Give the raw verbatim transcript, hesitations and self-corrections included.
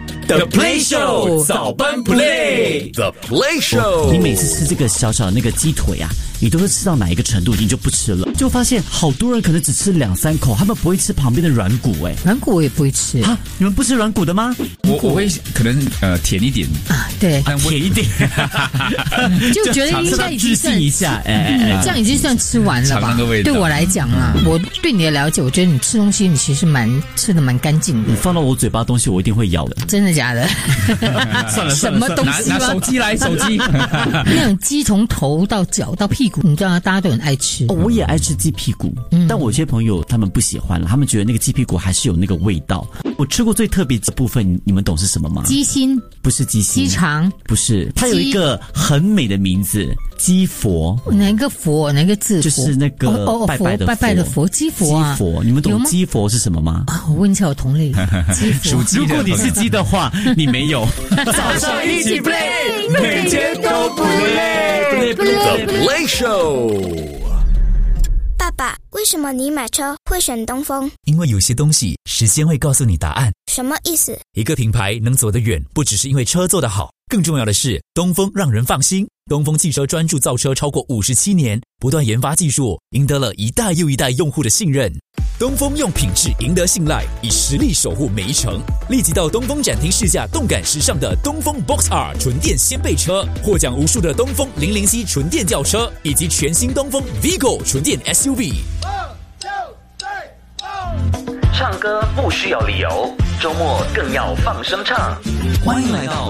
The Play Show 早班 Play The Play Show， 你每次吃这个小小的那个鸡腿啊，你都是吃到哪一个程度你就不吃了，就发现好多人可能只吃两三口，他们不会吃旁边的软骨。哎， 软骨我也不会吃啊，你们不吃软骨的吗？ 我我会可能呃甜一点啊，对， 啊、甜一点， 就觉得应该已经算一下，哎哎哎， 这样已经算吃完了吧？对我来讲啊，我对你的了解，我觉得你吃东西你其实蛮吃的蛮干净的。 你放到我嘴巴的东西，我一定会咬的。 真的假的？ 算了， 什么东西拿拿手机来，手机。 那种鸡从头到脚到屁股，你知道大家都很爱吃。 哦，我也爱吃鸡屁股，嗯、但我有些朋友他们不喜欢了，他们觉得那个鸡屁股还是有那个味道。我吃过最特别的部分，你们懂是什么吗？ 鸡心？ 不是鸡心， 鸡肠？ 不是，它有一个很美的名字，鸡佛。 哪个佛？哪个字？ 就是那个拜拜的佛， 拜拜的佛，鸡佛啊。 鸡佛，你们懂鸡佛是什么吗？ 啊，我问一下我同类。鸡佛。 如果你是鸡的话，你没有。 早上一起 play， 每天都不累。 The Play Show。 爸爸，为什么你买车会选东风？ 因为有些东西时间会告诉你答案。 什么意思？ 一个品牌能走得远，不只是因为车做得好，更重要的是东风让人放心。东风汽车专注造车超过五十七年，不断研发技术，赢得了一代又一代用户的信任。东风用品质赢得信赖，以实力守护每一程。立即到东风展厅试驾动感时尚的东风 Box R 纯电掀背车，获奖无数的东风零零 C 纯电轿车，以及全新东风 Vigo 纯电 S U V。 唱歌不需要理由，周末更要放声唱。欢迎来到